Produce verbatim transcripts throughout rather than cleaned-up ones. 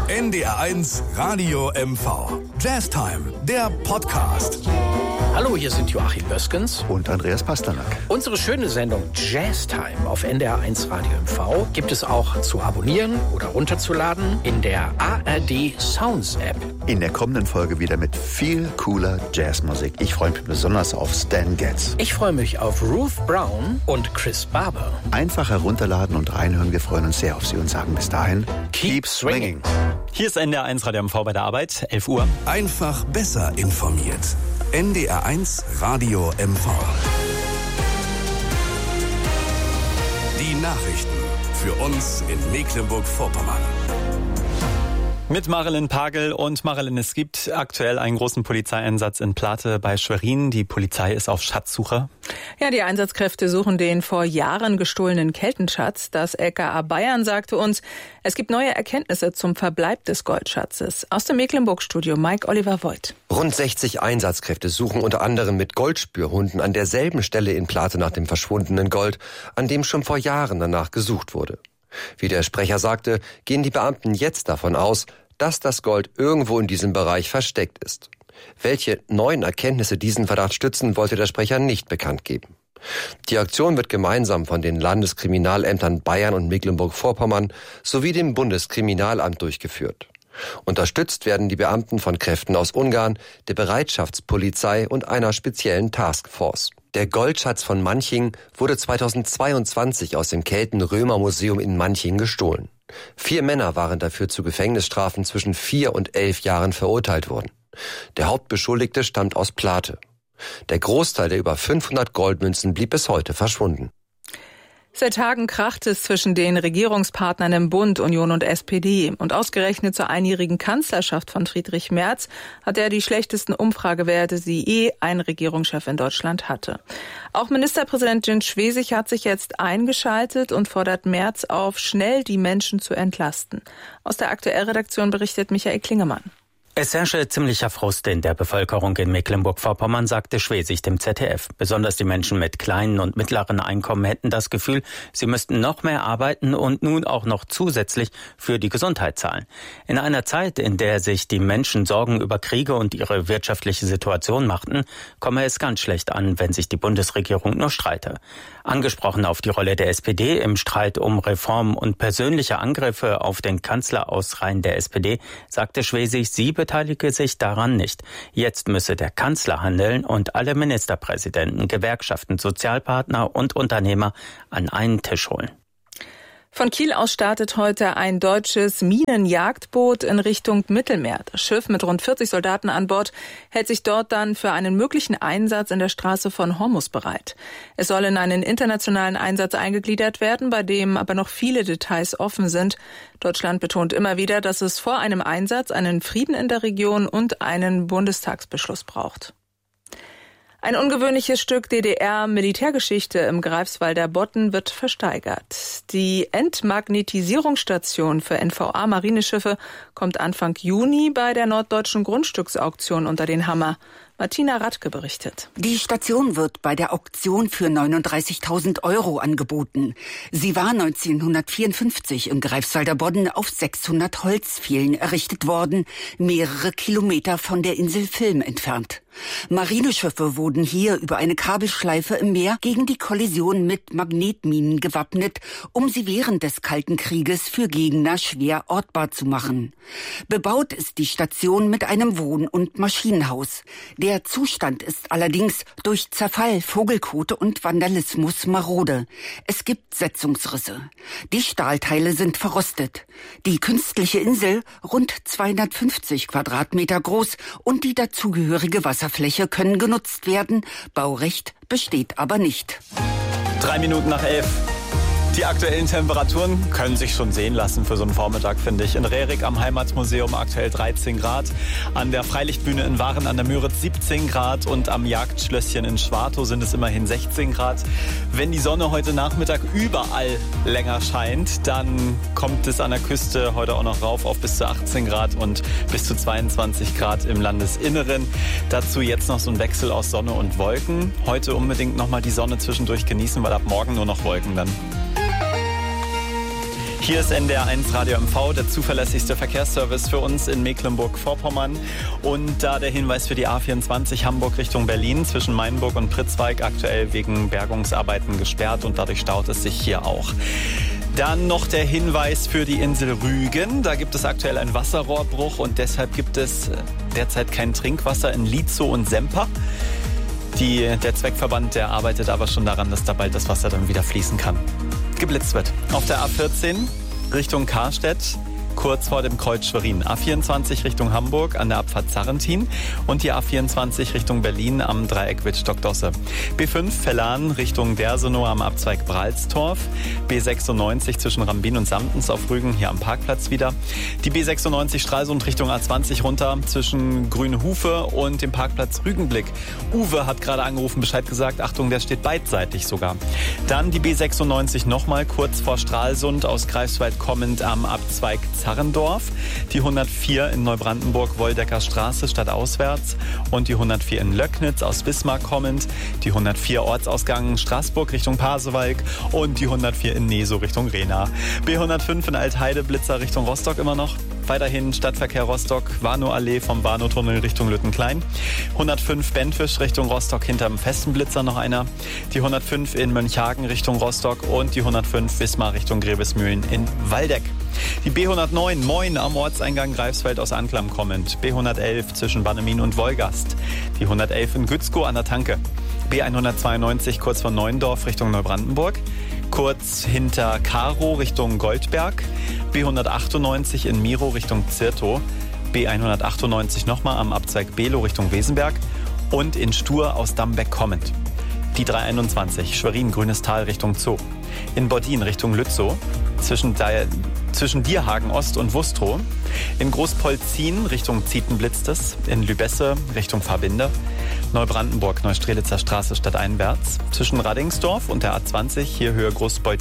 N D R eins Radio M V. Jazztime, der Podcast. Hallo, hier sind Joachim Böskens und Andreas Pasternak. Unsere schöne Sendung Jazztime auf N D R eins Radio M V gibt es auch zu abonnieren oder runterzuladen in der A R D Sounds App. In der kommenden Folge wieder mit viel cooler Jazzmusik. Ich freue mich besonders auf Stan Getz. Ich freue mich auf Ruth Brown und Chris Barber. Einfach herunterladen und reinhören. Wir freuen uns sehr auf Sie und sagen bis dahin, keep swinging. Hier ist N D R eins Radio M V bei der Arbeit, elf Uhr. Einfach besser informiert. N D R eins Radio M V. Die Nachrichten für uns in Mecklenburg-Vorpommern. Mit Marilyn Pagel. Und Marilyn, es gibt aktuell einen großen Polizeieinsatz in Plate bei Schwerin. Die Polizei ist auf Schatzsuche. Ja, die Einsatzkräfte suchen den vor Jahren gestohlenen Keltenschatz. Das L K A Bayern sagte uns, es gibt neue Erkenntnisse zum Verbleib des Goldschatzes. Aus dem Mecklenburg-Studio Mike Oliver Voigt. Rund sechzig Einsatzkräfte suchen unter anderem mit Goldspürhunden an derselben Stelle in Plate nach dem verschwundenen Gold, an dem schon vor Jahren danach gesucht wurde. Wie der Sprecher sagte, gehen die Beamten jetzt davon aus, dass das Gold irgendwo in diesem Bereich versteckt ist. Welche neuen Erkenntnisse diesen Verdacht stützen, wollte der Sprecher nicht bekannt geben. Die Aktion wird gemeinsam von den Landeskriminalämtern Bayern und Mecklenburg-Vorpommern sowie dem Bundeskriminalamt durchgeführt. Unterstützt werden die Beamten von Kräften aus Ungarn, der Bereitschaftspolizei und einer speziellen Taskforce. Der Goldschatz von Manching wurde zweitausendzweiundzwanzig aus dem Kelten-Römer-Museum in Manching gestohlen. Vier Männer waren dafür zu Gefängnisstrafen zwischen vier und elf Jahren verurteilt worden. Der Hauptbeschuldigte stammt aus Plate. Der Großteil der über fünfhundert Goldmünzen blieb bis heute verschwunden. Seit Tagen kracht es zwischen den Regierungspartnern im Bund, Union und S P D. Und ausgerechnet zur einjährigen Kanzlerschaft von Friedrich Merz hat er die schlechtesten Umfragewerte, die je ein Regierungschef in Deutschland hatte. Auch Ministerpräsidentin Schwesig hat sich jetzt eingeschaltet und fordert Merz auf, schnell die Menschen zu entlasten. Aus der Aktuellredaktion berichtet Michael Klingemann. Es herrsche ziemlicher Frust in der Bevölkerung in Mecklenburg-Vorpommern, sagte Schwesig dem Z D F. Besonders die Menschen mit kleinen und mittleren Einkommen hätten das Gefühl, sie müssten noch mehr arbeiten und nun auch noch zusätzlich für die Gesundheit zahlen. In einer Zeit, in der sich die Menschen Sorgen über Kriege und ihre wirtschaftliche Situation machten, komme es ganz schlecht an, wenn sich die Bundesregierung nur streite. Angesprochen auf die Rolle der S P D im Streit um Reformen und persönliche Angriffe auf den Kanzler aus Reihen der S P D, sagte Schwesig, sie beteilige sich daran nicht. Jetzt müsse der Kanzler handeln und alle Ministerpräsidenten, Gewerkschaften, Sozialpartner und Unternehmer an einen Tisch holen. Von Kiel aus startet heute ein deutsches Minenjagdboot in Richtung Mittelmeer. Das Schiff mit rund vierzig Soldaten an Bord hält sich dort dann für einen möglichen Einsatz in der Straße von Hormuz bereit. Es soll in einen internationalen Einsatz eingegliedert werden, bei dem aber noch viele Details offen sind. Deutschland betont immer wieder, dass es vor einem Einsatz einen Frieden in der Region und einen Bundestagsbeschluss braucht. Ein ungewöhnliches Stück D D R-Militärgeschichte im Greifswalder Bodden wird versteigert. Die Entmagnetisierungsstation für N V A-Marineschiffe kommt Anfang Juni bei der norddeutschen Grundstücksauktion unter den Hammer. Martina Radke berichtet. Die Station wird bei der Auktion für neununddreißigtausend Euro angeboten. Sie war neunzehnhundertvierundfünfzig im Greifswalder Bodden auf sechshundert Holzpfählen errichtet worden, mehrere Kilometer von der Insel Vilm entfernt. Marineschiffe wurden hier über eine Kabelschleife im Meer gegen die Kollision mit Magnetminen gewappnet, um sie während des Kalten Krieges für Gegner schwer ortbar zu machen. Bebaut ist die Station mit einem Wohn- und Maschinenhaus. Der Zustand ist allerdings durch Zerfall, Vogelkote und Vandalismus marode. Es gibt Setzungsrisse. Die Stahlteile sind verrostet. Die künstliche Insel, rund zweihundertfünfzig Quadratmeter groß, und die dazugehörige Wasserfläche können genutzt werden. Baurecht besteht aber nicht. Drei Minuten nach elf. Die aktuellen Temperaturen können sich schon sehen lassen für so einen Vormittag, finde ich. In Rerik am Heimatmuseum aktuell dreizehn Grad, an der Freilichtbühne in Waren an der Müritz siebzehn Grad und am Jagdschlösschen in Schwartow sind es immerhin sechzehn Grad. Wenn die Sonne heute Nachmittag überall länger scheint, dann kommt es an der Küste heute auch noch rauf auf bis zu achtzehn Grad und bis zu zweiundzwanzig Grad im Landesinneren. Dazu jetzt noch so ein Wechsel aus Sonne und Wolken. Heute unbedingt nochmal die Sonne zwischendurch genießen, weil ab morgen nur noch Wolken dann. Hier ist N D R eins Radio M V, der zuverlässigste Verkehrsservice für uns in Mecklenburg-Vorpommern. Und da der Hinweis für die A vierundzwanzig Hamburg Richtung Berlin zwischen Mainburg und Pritzwalk aktuell wegen Bergungsarbeiten gesperrt und dadurch staut es sich hier auch. Dann noch der Hinweis für die Insel Rügen. Da gibt es aktuell einen Wasserrohrbruch und deshalb gibt es derzeit kein Trinkwasser in Lietzow und Semper. Die, der Zweckverband, der arbeitet aber schon daran, dass da bald das Wasser dann wieder fließen kann. Geblitzt wird. Auf der A vierzehn Richtung Karstedt, kurz vor dem Kreuz Schwerin. A vierundzwanzig Richtung Hamburg an der Abfahrt Zarrentin und die A vierundzwanzig Richtung Berlin am Dreieck Wittstock-Dosse. B fünf Vellan Richtung Dersenow am Abzweig Bralstorf. B sechsundneunzig zwischen Rambin und Samtens auf Rügen, hier am Parkplatz wieder. Die B sechsundneunzig Stralsund Richtung A zwanzig runter zwischen Grünhufe und dem Parkplatz Rügenblick. Uwe hat gerade angerufen, Bescheid gesagt, Achtung, der steht beidseitig sogar. Dann die B sechsundneunzig nochmal kurz vor Stralsund aus Greifswald kommend am Abzweig Zarrendorf, die hundertvier in Neubrandenburg Woldecker Straße stadtauswärts und die hundertvier in Löcknitz aus Wismar kommend, die hundertvier Ortsausgang Straßburg Richtung Pasewalk und die hundertvier in Nesow Richtung Rehna. B hundertfünf in Altheide Blitzer Richtung Rostock immer noch. Weiterhin Stadtverkehr Rostock, Warnow-Allee vom Warnow-Tunnel Richtung Lüttenklein. hundertfünf Benfisch Richtung Rostock hinterm festen Blitzer noch einer. Die hundertfünf in Mönchhagen Richtung Rostock und die hundertfünf Wismar Richtung Grevesmühlen in Waldeck. Die B hundertneun Moin am Ortseingang Greifswald aus Anklam kommend. B hundertelf zwischen Bannemin und Wolgast. Die hundertelf in Gützkow an der Tanke. B hundertzweiundneunzig kurz vor Neuendorf Richtung Neubrandenburg. Kurz hinter Karow Richtung Goldberg. B hundertachtundneunzig in Mirow Richtung Zirtow. B hundertachtundneunzig nochmal am Abzweig Below Richtung Wesenberg. Und in Stur aus Dambeck kommend. Die dreihunderteinundzwanzig Schwerin Grünes Tal Richtung Zoo. In Bordin Richtung Lützow. Zwischen, der, zwischen Dierhagen Ost und Wustrow. In Großpolzin Richtung Zietenblitztes. In Lübesse Richtung Verbinde. Neubrandenburg, Neustrelitzer Straße stadteinwärts. Zwischen Radingsdorf und der A zwanzig, hier Höhe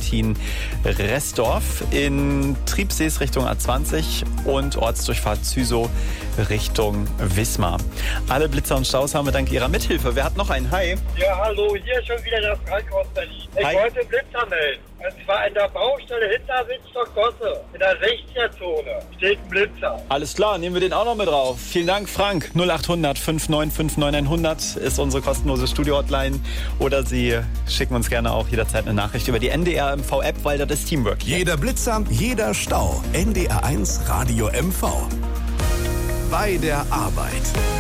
Großpolzin-Restdorf. In Triebsees Richtung A zwanzig und Ortsdurchfahrt Züsow Richtung Wismar. Alle Blitzer und Staus haben wir dank Ihrer Mithilfe. Wer hat noch einen? Hi. Ja, hallo, hier ist schon wieder der Frank aus Berlin. Ich Hi. wollte Blitzer melden. Und zwar in der Baustelle hinter Wittstock-Dosse. In der sechziger-Zone steht ein Blitzer. Alles klar, nehmen wir den auch noch mit drauf. Vielen Dank, Frank. null achthundert fünf neun fünf neun hundert ist unsere kostenlose Studio-Hotline. Oder Sie schicken uns gerne auch jederzeit eine Nachricht über die N D R M V-App, weil das ist Teamwork. Jeder Blitzer, jeder Stau. N D R eins Radio M V. Bei der Arbeit.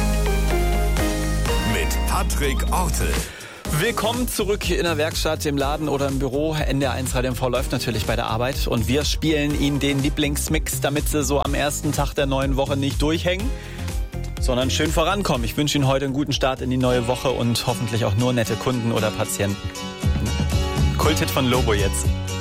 Mit Patrick Ortel. Willkommen zurück in der Werkstatt, im Laden oder im Büro. N D R eins Radio M V läuft natürlich bei der Arbeit und wir spielen Ihnen den Lieblingsmix, damit Sie so am ersten Tag der neuen Woche nicht durchhängen, sondern schön vorankommen. Ich wünsche Ihnen heute einen guten Start in die neue Woche und hoffentlich auch nur nette Kunden oder Patienten. Kulthit von Lobo jetzt.